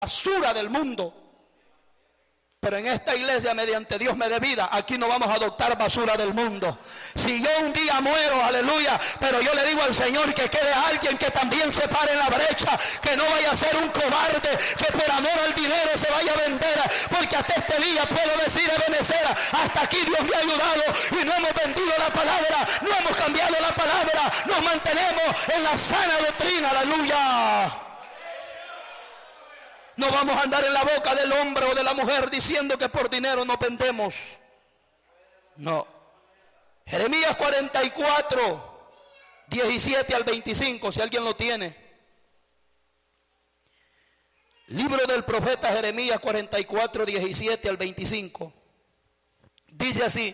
basura del mundo. Pero en esta iglesia, mediante Dios me dé vida, aquí no vamos a adoptar basura del mundo. Si yo un día muero, aleluya, pero yo le digo al Señor que quede alguien que también se pare en la brecha, que no vaya a ser un cobarde, que por amor al dinero se vaya a vender, porque hasta este día puedo decir, Ebenezer, hasta aquí Dios me ha ayudado y no hemos vendido la palabra, no hemos cambiado la palabra, nos mantenemos en la sana doctrina, aleluya. No vamos a andar en la boca del hombre o de la mujer diciendo que por dinero nos vendemos. No. Jeremías 44, 17 al 25, si alguien lo tiene. Libro del profeta Jeremías 44, 17 al 25. Dice así: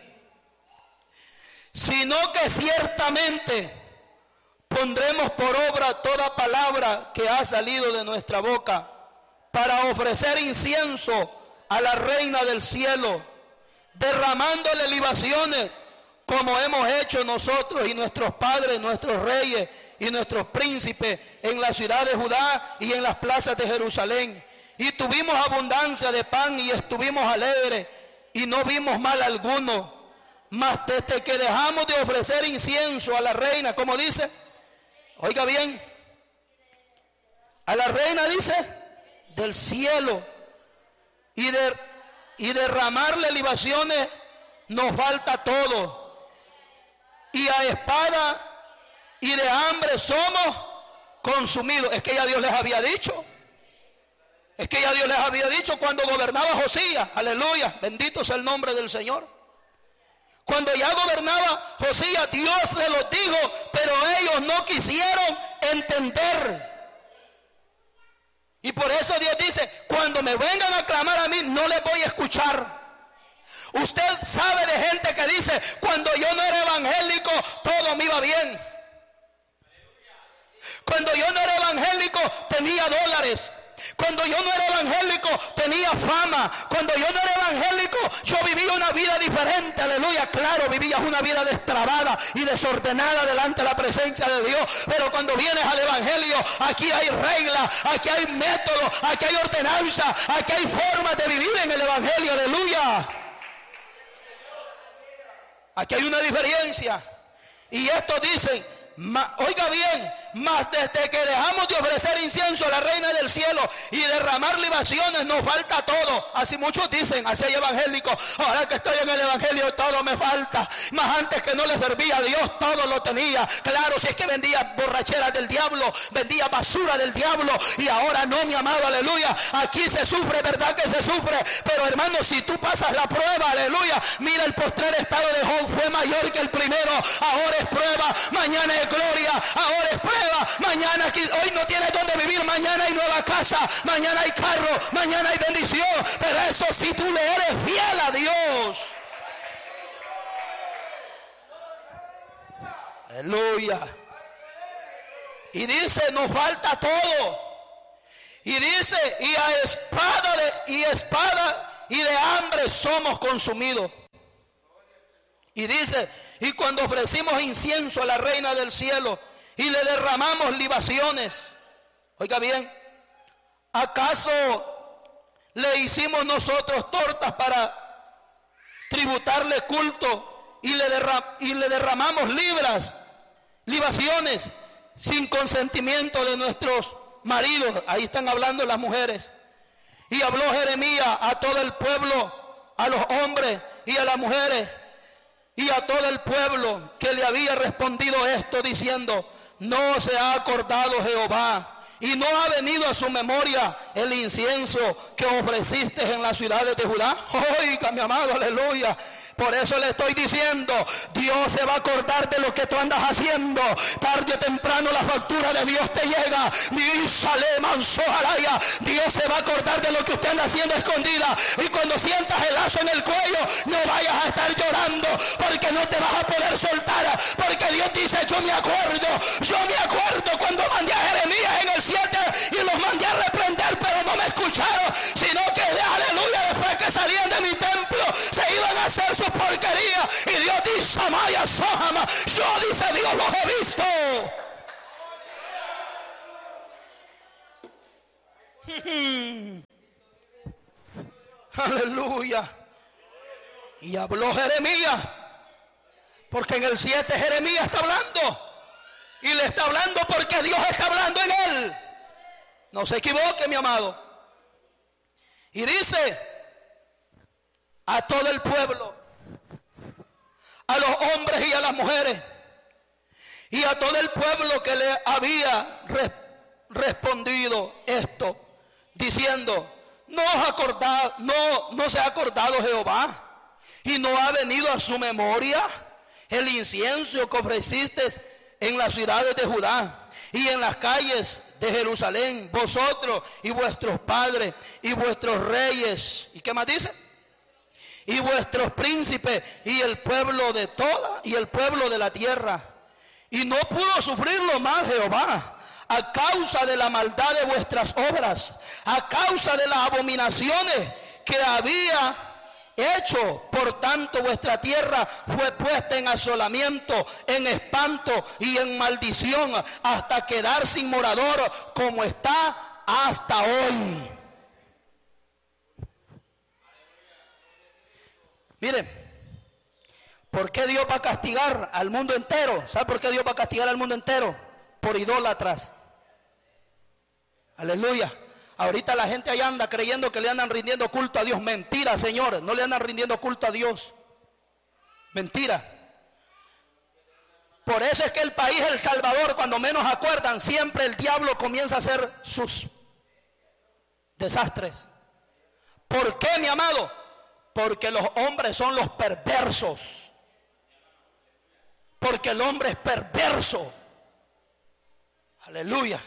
sino que ciertamente pondremos por obra toda palabra que ha salido de nuestra boca, para ofrecer incienso a la reina del cielo, derramándole libaciones, como hemos hecho nosotros y nuestros padres, nuestros reyes y nuestros príncipes en la ciudad de Judá y en las plazas de Jerusalén. Y tuvimos abundancia de pan y estuvimos alegres y no vimos mal alguno. Mas desde que dejamos de ofrecer incienso a la reina, como dice, oiga bien, a la reina dice, del cielo, y derramarle libaciones, nos falta todo, y a espada y de hambre somos consumidos. Es que ya Dios les había dicho, cuando gobernaba Josías, aleluya, bendito sea el nombre del Señor. Cuando ya gobernaba Josías, Dios les lo dijo, pero ellos no quisieron entender. Y por eso Dios dice, cuando me vengan a clamar a mí, no les voy a escuchar. Usted sabe de gente que dice, cuando yo no era evangélico, todo me iba bien. Cuando yo no era evangélico, tenía dólares. Cuando yo no era evangélico, tenía fama. Cuando yo no era evangélico, yo vivía una vida diferente, aleluya. Claro, vivías una vida destrabada y desordenada delante de la presencia de Dios. Pero cuando vienes al evangelio, aquí hay reglas, aquí hay métodos, aquí hay ordenanza, aquí hay formas de vivir en el evangelio, aleluya. Aquí hay una diferencia. Y esto dicen, oiga bien, mas desde que dejamos de ofrecer incienso a la reina del cielo y derramar libaciones, nos falta todo. Así muchos dicen, así hay evangélicos, ahora que estoy en el evangelio todo me falta. Mas antes que no le servía a Dios, todo lo tenía. Claro, si es que vendía borracheras del diablo, vendía basura del diablo, y ahora no, mi amado, aleluya. Aquí se sufre, verdad que se sufre, pero hermano, si tú pasas la prueba, aleluya, mira, el postrer estado de Job fue mayor que el primero. Ahora es prueba, mañana es gloria. Ahora es prueba, mañana aquí, hoy no tienes donde vivir, mañana hay nueva casa, mañana hay carro, mañana hay bendición. Pero eso si tú le eres fiel a Dios. Aleluya. Y dice, nos falta todo. Y dice, y a espada y de hambre somos consumidos. Y dice, y cuando ofrecimos incienso a la reina del cielo y le derramamos libaciones, oiga bien, ¿acaso le hicimos nosotros tortas para tributarle culto y le derramamos libaciones sin consentimiento de nuestros maridos? Ahí están hablando las mujeres. Y habló Jeremías a todo el pueblo, a los hombres y a las mujeres, y a todo el pueblo que le había respondido esto, diciendo, no se ha acordado Jehová y no ha venido a su memoria el incienso que ofreciste en las ciudades de Judá. Oiga, mi amado, aleluya. Por eso le estoy diciendo, Dios se va a acordar de lo que tú andas haciendo. Tarde o temprano la factura de Dios te llega. Dios se va a acordar de lo que usted anda haciendo escondida. Y cuando sientas el lazo en el cuello, no vayas a estar llorando, porque no te vas a poder soltar. Porque Dios dice, yo me acuerdo cuando mandé a Jeremías en el 7 y los mandé a reprender, pero no me escucharon, sino que, aleluya, después que salían de mi templo, se iban a hacer su porquería. Y Dios dice, Amaya Sohama, yo, dice Dios, los he visto. Aleluya. Y habló Jeremías, porque en el 7 Jeremías está hablando, y le está hablando porque Dios está hablando en él. No se equivoque, mi amado. Y dice a todo el pueblo, a los hombres y a las mujeres, y a todo el pueblo que le había respondido esto, diciendo: no se ha acordado Jehová, y no ha venido a su memoria el incienso que ofreciste en las ciudades de Judá y en las calles de Jerusalén, vosotros y vuestros padres y vuestros reyes. ¿Y qué más dice? Y vuestros príncipes y el pueblo de toda y el pueblo de la tierra. Y no pudo sufrirlo más Jehová a causa de la maldad de vuestras obras, a causa de las abominaciones que había hecho. Por tanto vuestra tierra fue puesta en asolamiento, en espanto y en maldición, hasta quedar sin morador, como está hasta hoy. Miren, ¿por qué Dios va a castigar al mundo entero? ¿Sabe por qué Dios va a castigar al mundo entero? Por idólatras. Aleluya. Ahorita la gente allá anda creyendo que le andan rindiendo culto a Dios. Mentira, señores, no le andan rindiendo culto a Dios. Mentira. Por eso es que el país El Salvador, cuando menos acuerdan, siempre el diablo comienza a hacer sus desastres. ¿Por qué, mi amado? Porque los hombres son los perversos. Porque el hombre es perverso. Aleluya.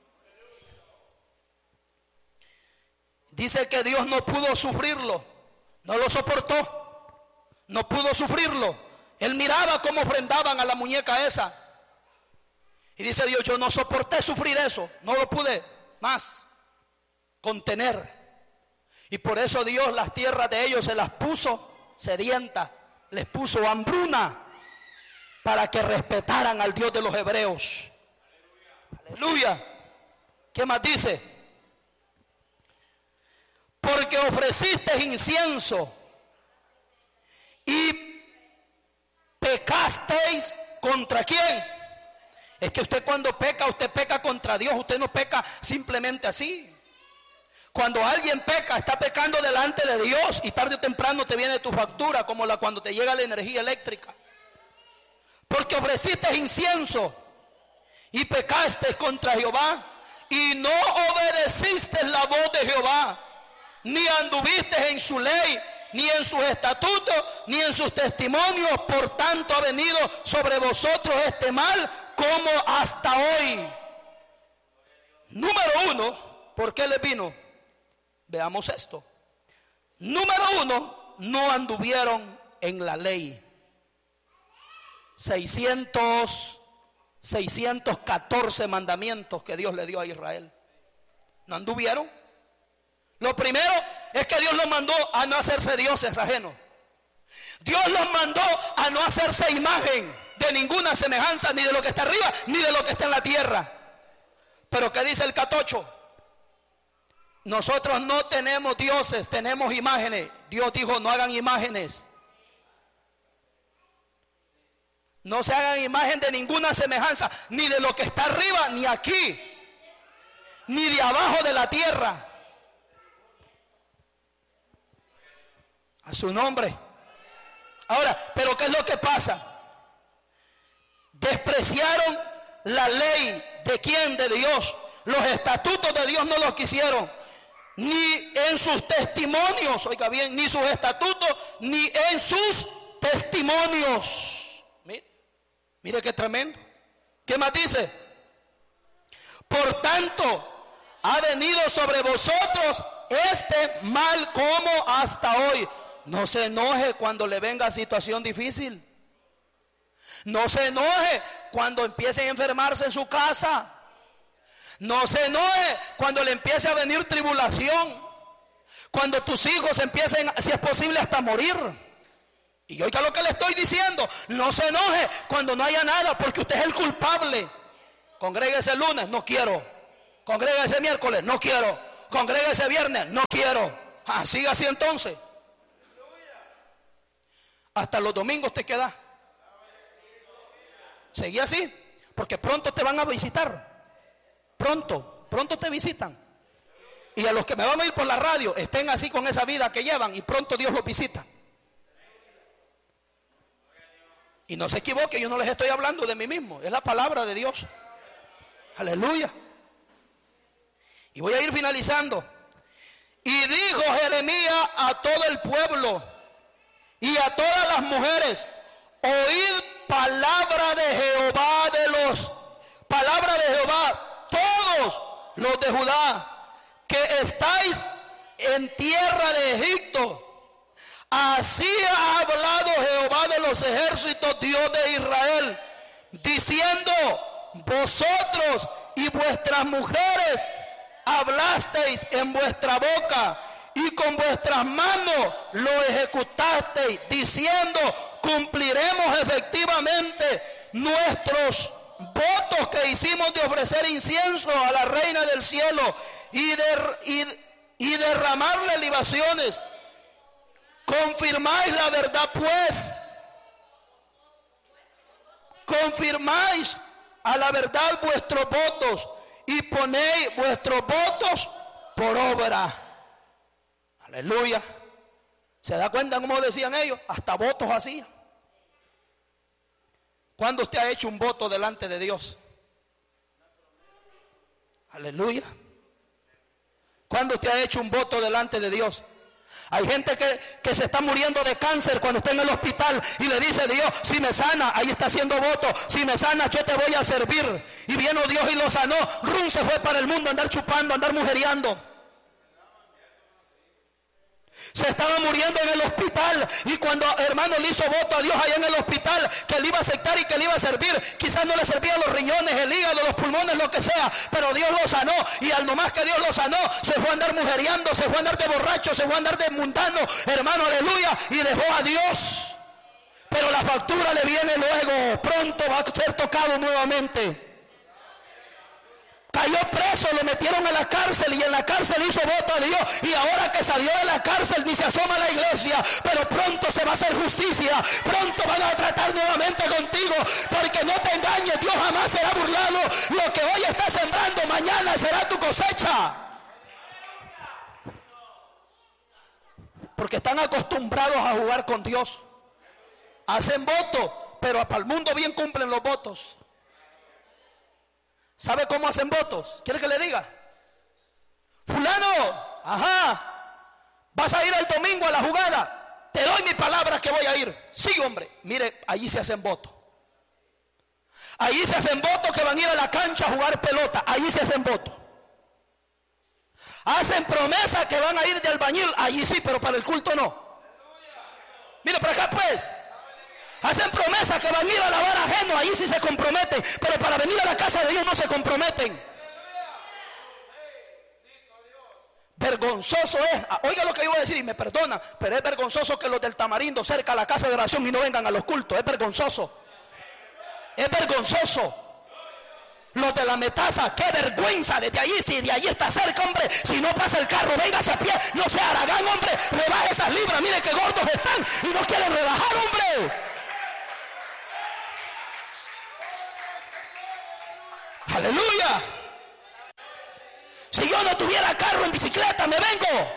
Dice que Dios no pudo sufrirlo, no lo soportó, no pudo sufrirlo. Él miraba cómo ofrendaban a la muñeca esa. Y dice Dios: yo no soporté sufrir eso, no lo pude más contener. Y por eso Dios las tierras de ellos se las puso sedientas, les puso hambruna, para que respetaran al Dios de los hebreos. Aleluya. ¿Qué más dice? Porque ofrecisteis incienso y pecasteis ¿contra quién? Es que usted cuando peca, usted peca contra Dios. Usted no peca simplemente así. Cuando alguien peca, está pecando delante de Dios, y tarde o temprano te viene tu factura, como cuando te llega la energía eléctrica. Porque ofrecisteis incienso y pecasteis contra Jehová, y no obedecisteis la voz de Jehová, ni anduviste en su ley, ni en sus estatutos, ni en sus testimonios. Por tanto ha venido sobre vosotros este mal, como hasta hoy. Número 1, ¿por qué les vino? Veamos esto. Número 1, no anduvieron en la ley. 614 mandamientos que Dios le dio a Israel. No anduvieron. Lo primero es que Dios los mandó a no hacerse dioses ajenos. Dios los mandó a no hacerse imagen de ninguna semejanza, ni de lo que está arriba, ni de lo que está en la tierra. Pero ¿qué dice el 14? Nosotros no tenemos dioses, tenemos imágenes. Dios dijo: no hagan imágenes. No se hagan imagen de ninguna semejanza, ni de lo que está arriba, ni aquí, ni de abajo de la tierra. A su nombre. Ahora, ¿pero qué es lo que pasa? Despreciaron la ley de quién, de Dios. Los estatutos de Dios no los quisieron, ni en sus testimonios, oiga bien, ni sus estatutos, ni en sus testimonios. Mire qué tremendo. ¿Qué más dice? Por tanto, ha venido sobre vosotros este mal, como hasta hoy. No se enoje cuando le venga situación difícil. No se enoje cuando empiece a enfermarse en su casa. No se enoje cuando le empiece a venir tribulación. Cuando tus hijos empiecen, si es posible, hasta morir. Y oiga lo que le estoy diciendo. No se enoje cuando no haya nada, porque usted es el culpable. Congréguese el lunes, no quiero. Congréguese el miércoles, no quiero. Congrégese viernes, no quiero. Siga así entonces. Hasta los domingos te quedas. Seguí así, porque pronto te van a visitar. Pronto te visitan. Y a los que me van a oír por la radio, estén así con esa vida que llevan y pronto Dios los visita. Y no se equivoque, yo no les estoy hablando de mí mismo, es la palabra de Dios. Aleluya. Y voy a ir finalizando. Y dijo Jeremías a todo el pueblo y a todas las mujeres: oíd palabra de Jehová palabra de Jehová, todos los de Judá, que estáis en tierra de Egipto. Así ha hablado Jehová de los ejércitos, Dios de Israel, diciendo: vosotros y vuestras mujeres hablasteis en vuestra boca y con vuestras manos lo ejecutasteis, diciendo: cumpliremos efectivamente nuestros votos que hicimos de ofrecer incienso a la reina del cielo y derramarle libaciones. Confirmáis la verdad, pues. Confirmáis a la verdad vuestros votos y ponéis vuestros votos por obra. Aleluya. ¿Se da cuenta cómo decían ellos? Hasta votos hacían. ¿Cuándo usted ha hecho un voto delante de Dios? Aleluya. ¿Cuándo usted ha hecho un voto delante de Dios? Hay gente que se está muriendo de cáncer cuando está en el hospital y le dice: Dios, si me sana, ahí está haciendo voto, si me sana yo te voy a servir. Y vino Dios y lo sanó. Rum se fue para el mundo a andar chupando, a andar mujeriando. Se estaba muriendo en el hospital y cuando hermano le hizo voto a Dios allá en el hospital que le iba a aceptar y que le iba a servir, quizás no le servían los riñones, el hígado, los pulmones, lo que sea, pero Dios lo sanó. Y al nomás que Dios lo sanó, se fue a andar mujeriando, se fue a andar de borracho, se fue a andar de mundano, hermano, aleluya, y dejó a Dios. Pero la factura le viene luego, pronto va a ser tocado nuevamente. Cayó preso, lo metieron a la cárcel y en la cárcel hizo voto a Dios, y ahora que salió de la cárcel ni se asoma a la iglesia, pero pronto se va a hacer justicia, pronto van a tratar nuevamente contigo, porque no te engañes, Dios jamás será burlado. Lo que hoy estás sembrando, mañana será tu cosecha. Porque están acostumbrados a jugar con Dios, hacen voto, pero para el mundo bien cumplen los votos. ¿Sabe cómo hacen votos? ¿Quiere que le diga? Fulano, vas a ir el domingo a la jugada. Te doy mi palabra que voy a ir. Sí, hombre. Mire, allí se hacen votos. Allí se hacen votos que van a ir a la cancha a jugar pelota. Allí se hacen votos. Hacen promesa que van a ir de albañil. Allí sí, pero para el culto no. Mire para acá pues. Hacen promesas que van a ir a lavar ajeno, ahí sí se comprometen, pero para venir a la casa de Dios no se comprometen. Vergonzoso es, oiga lo que yo voy a decir y me perdona, pero es vergonzoso que los del Tamarindo cerca a la casa de oración y no vengan a los cultos. Es vergonzoso. Es vergonzoso. Los de la Metaza, qué vergüenza desde allí, si de allí está cerca, hombre, si no pasa el carro, véngase a pie, no sea Aragán, hombre, rebaje esas libras, mire que gordos están y no quieren rebajar, hombre. Aleluya. Si yo no tuviera carro, en bicicleta me vengo.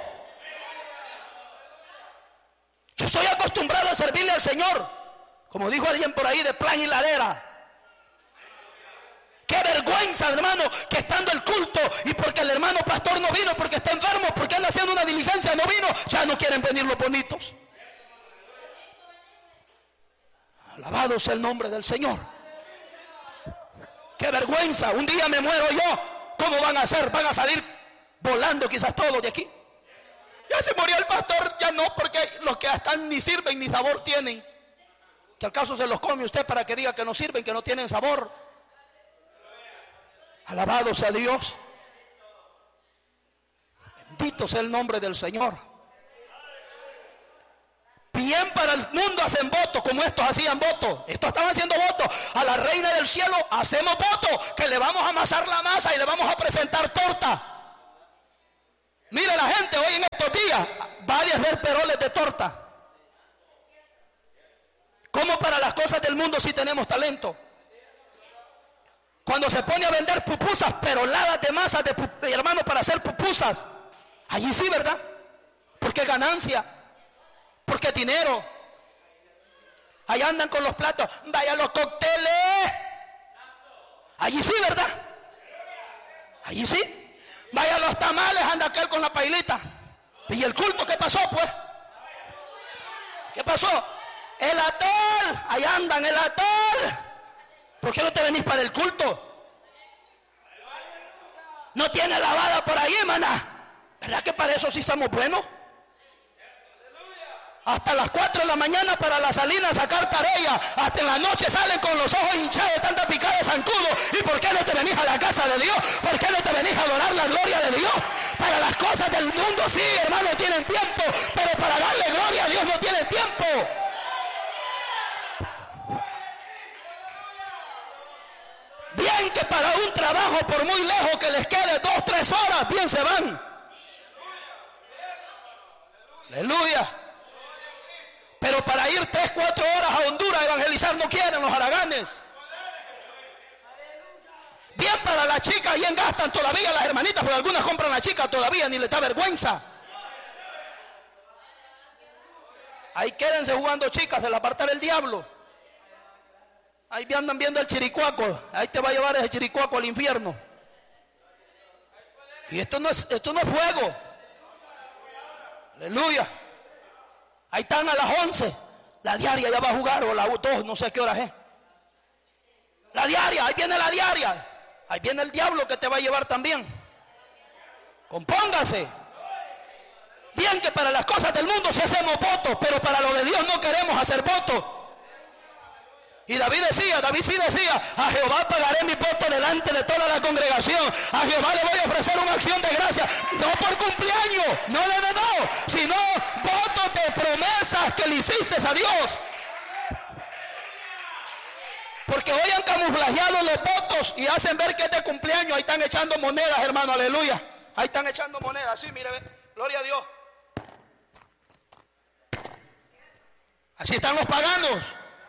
Yo estoy acostumbrado a servirle al Señor, como dijo alguien por ahí, de plan y ladera. Qué vergüenza, hermano, que estando el culto y porque el hermano pastor no vino, porque está enfermo, porque anda haciendo una diligencia, no vino, ya no quieren venir los bonitos. Alabado sea el nombre del Señor. Qué vergüenza, un día me muero yo, ¿cómo van a hacer? Van a salir volando quizás todos de aquí. Ya se murió el pastor, ya no, porque los que están ni sirven ni sabor tienen. Que al caso se los come usted para que diga que no sirven, que no tienen sabor. Alabado sea Dios. Bendito sea el nombre del Señor. Bien para el mundo hacen votos, como estos hacían votos. Estos están haciendo votos. A la reina del cielo hacemos votos, que le vamos a amasar la masa y le vamos a presentar torta. Mira, la gente hoy en estos días va a hacer peroles de torta. ¿Cómo para las cosas del mundo si tenemos talento? Cuando se pone a vender pupusas, peroladas de masas de hermano para hacer pupusas, allí sí, ¿verdad? Porque ganancia, porque dinero. Allá andan con los platos, vaya los cócteles. Allí sí, ¿verdad? Allí sí. Vaya los tamales, anda aquel con la pailita. ¿Y el culto qué pasó, pues? ¿Qué pasó? El atol, ahí andan, el atol. ¿Por qué no te venís para el culto? No tiene lavada por ahí, maná. ¿Verdad que para eso sí estamos buenos? Hasta las 4 de la mañana para la salina a sacar tarea. Hasta en la noche salen con los ojos hinchados de tanta picada de zancudo. ¿Y por qué no te venís a la casa de Dios? ¿Por qué no te venís a adorar la gloria de Dios? Para las cosas del mundo sí, hermano, tienen tiempo. Pero para darle gloria a Dios no tienen tiempo. Bien que para un trabajo, por muy lejos que les quede 2 o 3 horas, bien se van. Aleluya. Pero para ir 3 o 4 horas a Honduras a evangelizar no quieren los haraganes. Bien para las chicas, bien gastan todavía las hermanitas, porque algunas compran a la chica todavía, ni les da vergüenza. Ahí quédense jugando chicas, se la aparta del diablo. Ahí andan viendo el chiricuaco, ahí te va a llevar ese chiricuaco al infierno. Y esto no es fuego. Aleluya. Ahí están a las 11. La diaria ya va a jugar, o la 2, no sé qué hora es. La diaria, ahí viene la diaria. Ahí viene el diablo que te va a llevar también. Compóngase. Bien que para las cosas del mundo sí hacemos votos, pero para lo de Dios no queremos hacer votos. Y David sí decía, a Jehová pagaré mi voto delante de toda la congregación. A Jehová le voy a ofrecer una acción de gracia, no por cumpleaños, no, sino votos de promesas que le hiciste a Dios. Porque hoy han camuflajeado los votos y hacen ver que es de cumpleaños. Ahí están echando monedas, hermano, aleluya. Ahí están echando monedas, sí, mire, gloria a Dios. Así están los paganos.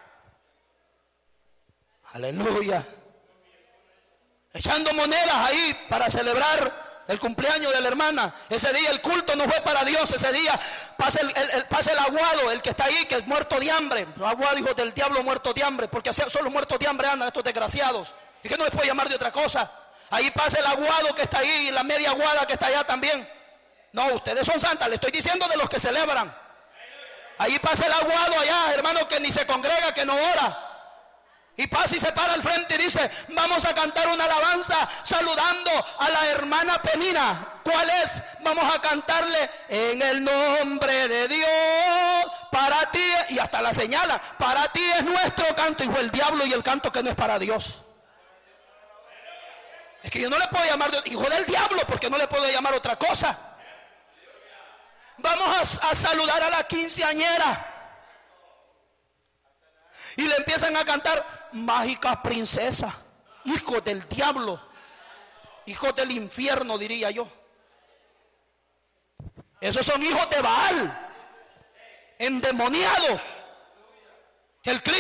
Aleluya. Echando monedas ahí para celebrar el cumpleaños de la hermana. Ese día el culto no fue para Dios. Ese día pasa el aguado, el que está ahí, que es muerto de hambre. Los aguados, hijos del diablo, muertos de hambre. Porque solo muertos de hambre andan estos desgraciados. Y que no les puede llamar de otra cosa. Ahí pasa el aguado que está ahí y la media aguada que está allá también. No, ustedes son santas. Le estoy diciendo de los que celebran. Ahí pasa el aguado allá, hermano, que ni se congrega, que no ora. Y pasa y se para al frente y dice, vamos a cantar una alabanza saludando a la hermana Penina. ¿Cuál es? Vamos a cantarle en el nombre de Dios, para ti, y hasta la señala, para ti es nuestro canto, hijo del diablo, y el canto que no es para Dios. Es que yo no le puedo llamar hijo del diablo porque no le puedo llamar otra cosa. Vamos a saludar a la quinceañera. Y le empiezan a cantar mágica princesa, hijos del diablo, hijos del infierno, diría yo. Esos son hijos de Baal, endemoniados. El Cristo